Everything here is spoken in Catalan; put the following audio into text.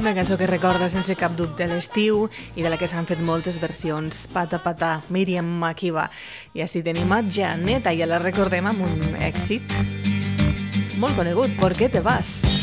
Una cançó que recorda sense cap dubte l'estiu i de la que s'han fet moltes versions. Pata Pata, Míriam Makeba. I així tenim a Janeta, ja la recordem amb un èxit molt conegut, ¿Por qué te vas?